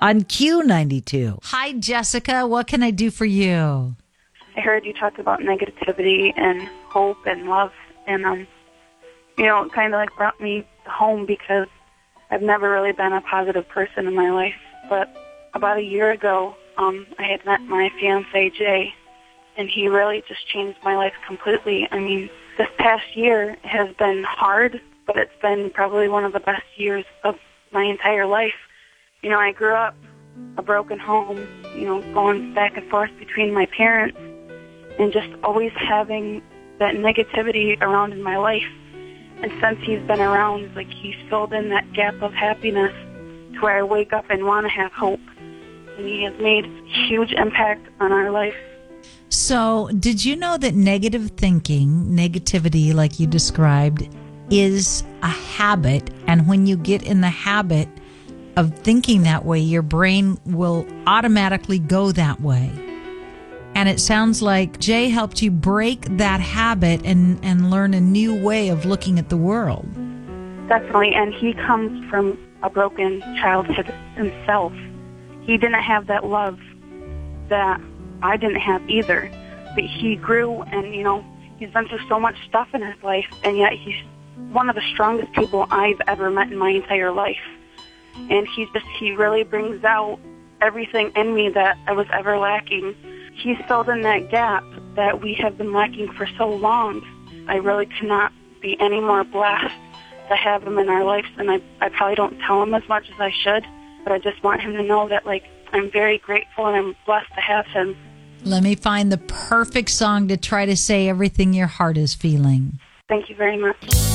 on Q92. Hi, Jessica. What can I do for you? I heard you talk about negativity and hope and love, and it kind of like brought me home because I've never really been a positive person in my life. But about a year ago, I had met my fiance Jay, and he really just changed my life completely. I mean, this past year has been hard, but it's been probably one of the best years of my entire life. I grew up a broken home, going back and forth between my parents and just always having that negativity around in my life. And since he's been around, like, he's filled in that gap of happiness to where I wake up and want to have hope. And he has made a huge impact on our life. So, did you know that negative thinking, negativity like you described, is a habit? And when you get in the habit of thinking that way, your brain will automatically go that way. And it sounds like Jay helped you break that habit and learn a new way of looking at the world. Definitely, and he comes from a broken childhood himself. He didn't have that love that I didn't have either. But he grew, and, he's been through so much stuff in his life, and yet he's one of the strongest people I've ever met in my entire life. And he really brings out everything in me that I was ever lacking. He's filled in that gap that we have been lacking for so long. I really cannot be any more blessed to have him in our lives, and I probably don't tell him as much as I should, but I just want him to know that, I'm very grateful and I'm blessed to have him. Let me find the perfect song to try to say everything your heart is feeling. Thank you very much.